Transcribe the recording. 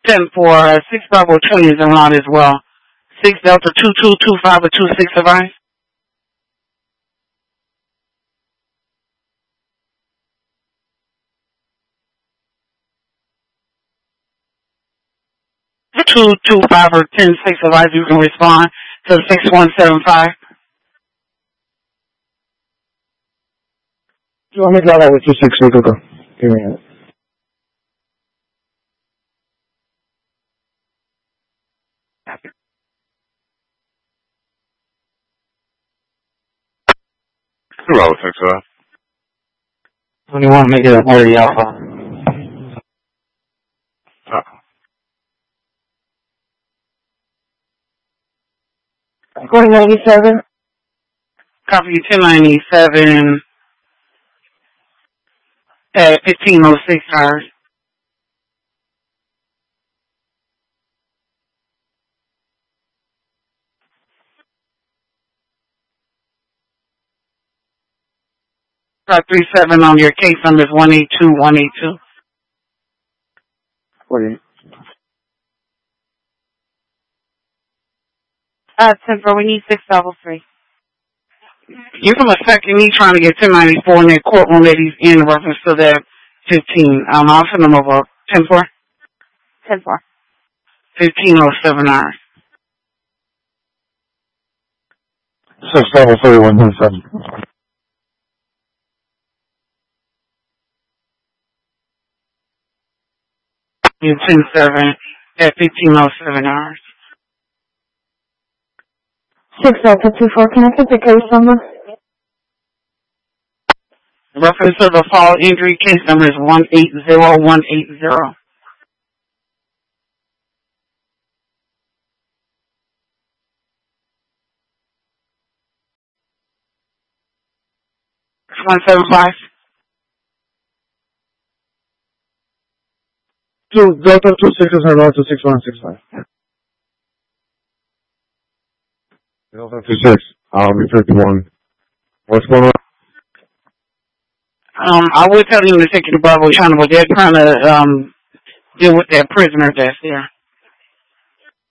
10 for 6 Bravo 20 is around as well. 6 Delta 2225 or 26 advice. 225 or 106 advice, you can respond to 6175. Yo me claro with 26 go. Give me it. Hello, Texas. 21, make it a 30 alpha. 1097. Copy 1097 at 1506 hours. Got 37 on your case number is 182182. 48. 10-4, we need 6 level 3. Give him a second. He's trying to get 1094 in that courtroom that he's in reference to that 15. I'll send him over 10-4. 10-4. 1507 hours. 6 level 31, 27. In 10-7 at 1507 hours. 6 Delta 24, can I get the case number? Reference to the fall injury case number is 180180. It's 175. 2 Delta 26 is around to 6165. Delta 26, I'll be 51. What's going on? I would tell him to take you to Bravo China, but they're trying to deal with that prisoner that's there.